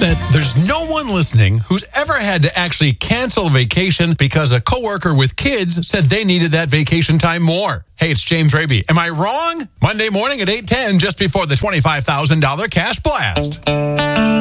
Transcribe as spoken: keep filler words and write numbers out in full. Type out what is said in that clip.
bet there's no one listening who's ever had to actually cancel vacation because a coworker with kids said they needed that vacation time more. Hey, it's James Raby. Am I wrong? Monday morning at eight ten, just before the twenty-five thousand dollars Cash Blast.